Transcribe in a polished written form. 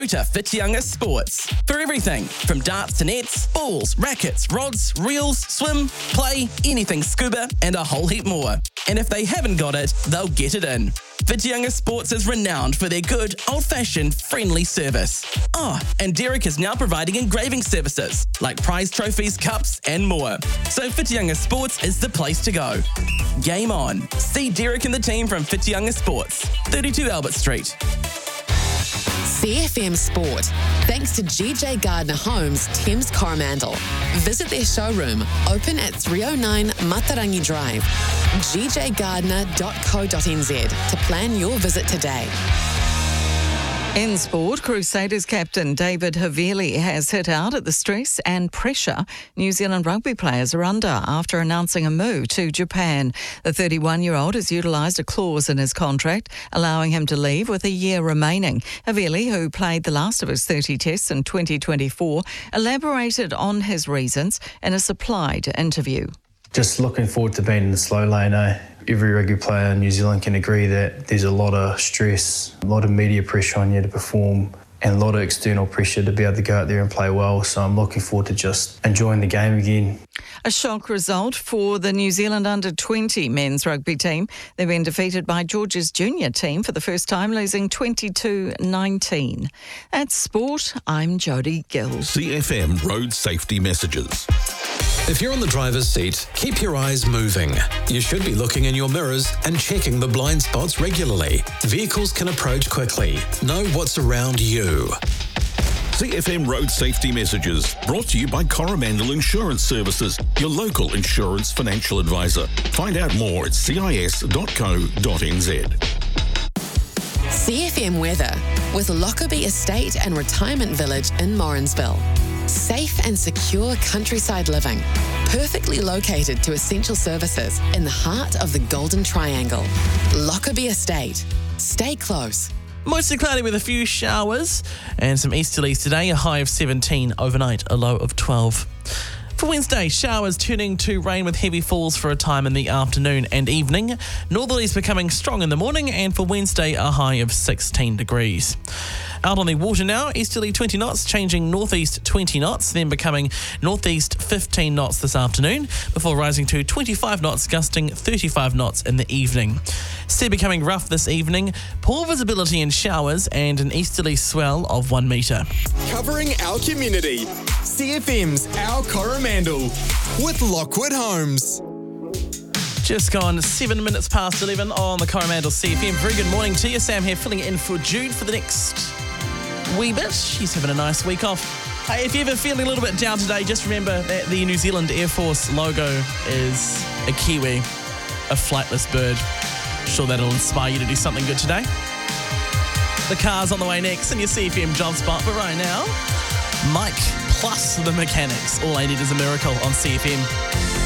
To Whitianga Sports. For everything from darts to nets, balls, rackets, rods, reels, swim, play, anything scuba, and a whole heap more. And if they haven't got it, they'll get it in. Whitianga Sports is renowned for their good, old-fashioned, friendly service. Oh, and Derek is now providing engraving services, like prize trophies, cups, and more. So Whitianga Sports is the place to go. Game on. See Derek and the team from Whitianga Sports, 32 Albert Street. CFM Sport. Thanks to GJ Gardner Homes, Thames Coromandel. Visit their showroom, open at 309 Matarangi Drive. gjgardner.co.nz to plan your visit today. In sport, Crusaders captain David Havili has hit out at the stress and pressure New Zealand rugby players are under after announcing a move to Japan. The 31-year-old has utilised a clause in his contract, allowing him to leave with a year remaining. Havili, who played the last of his 30 tests in 2024, elaborated on his reasons in a supplied interview. Just looking forward to being in the slow lane. Every rugby player in New Zealand can agree that there's a lot of stress, a lot of media pressure on you to perform, and a lot of external pressure to be able to go out there and play well. So I'm looking forward to just enjoying the game again. A shock result for the New Zealand under-20 men's rugby team. They've been defeated by Georgia's junior team for the first time, losing 22-19. That's sport. I'm Jodie Gill. CFM Road Safety Messages. If you're in the driver's seat, keep your eyes moving. You should be looking in your mirrors and checking the blind spots regularly. Vehicles can approach quickly. Know what's around you. CFM Road Safety Messages, brought to you by Coromandel Insurance Services, your local insurance financial advisor. Find out more at cis.co.nz. CFM weather with Lockerbie Estate and Retirement Village in Morrinsville. Safe and secure countryside living, perfectly located to essential services in the heart of the Golden Triangle. Lockerbie Estate. Stay close. Mostly cloudy with a few showers and some easterlies today, a high of 17 overnight, a low of 12. For Wednesday, showers turning to rain with heavy falls for a time in the afternoon and evening. Northerlies becoming strong in the morning, and for Wednesday, a high of 16 degrees. Out on the water now, easterly 20 knots, changing northeast 20 knots, then becoming northeast 15 knots this afternoon, before rising to 25 knots, gusting 35 knots in the evening. Sea becoming rough this evening, poor visibility and showers, and an easterly swell of 1 metre. Covering our community. CFM's Our Coromandel with Lockwood Homes. Just gone 7 minutes past 11 on the Coromandel CFM. Very good morning to you. Sam here filling in for Jude for the next wee bit. She's having a nice week off. Hey, if you're ever feeling a little bit down today, just remember that the New Zealand Air Force logo is a kiwi, a flightless bird. I'm sure that'll inspire you to do something good today. The car's on the way next in your CFM job spot, but right now, Mike plus the Mechanics. All I Need Is a Miracle on CFM.